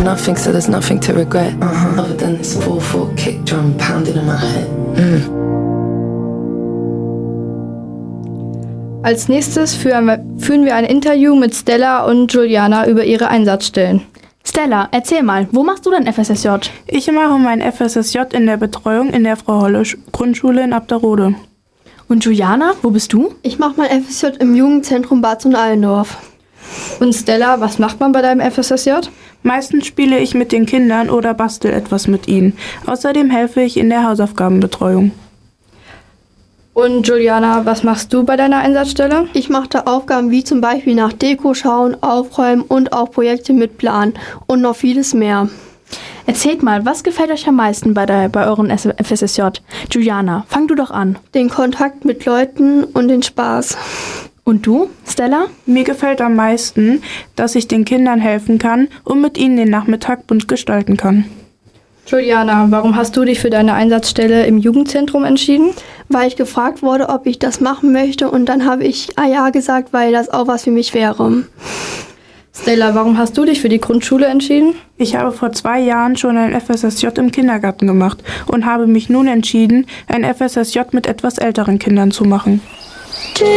nothing, so there's nothing to regret. Other than this 4/4 kick drum pounding in my head. Als nächstes führen wir ein Interview mit Stella und Juliana über ihre Einsatzstellen. Stella, erzähl mal, wo machst du dein FSSJ? Ich mache mein FSSJ in der Betreuung in der Frau-Holle-Grundschule in Abderode. Und Juliana, wo bist du? Ich mache mein FSJ im Jugendzentrum Bad Allendorf. Und Stella, was macht man bei deinem FSSJ? Meistens spiele ich mit den Kindern oder bastel etwas mit ihnen. Außerdem helfe ich in der Hausaufgabenbetreuung. Und Juliana, was machst du bei deiner Einsatzstelle? Ich mache da Aufgaben wie zum Beispiel nach Deko schauen, aufräumen und auch Projekte mitplanen und noch vieles mehr. Erzählt mal, was gefällt euch am meisten bei euren FSSJ? Juliana, fang du doch an. Den Kontakt mit Leuten und den Spaß. Und du, Stella? Mir gefällt am meisten, dass ich den Kindern helfen kann und mit ihnen den Nachmittag bunt gestalten kann. Juliana, warum hast du dich für deine Einsatzstelle im Jugendzentrum entschieden? Weil ich gefragt wurde, ob ich das machen möchte und dann habe ich ja gesagt, weil das auch was für mich wäre. Stella, warum hast du dich für die Grundschule entschieden? Ich habe vor 2 Jahren schon ein FSSJ im Kindergarten gemacht und habe mich nun entschieden, ein FSSJ mit etwas älteren Kindern zu machen.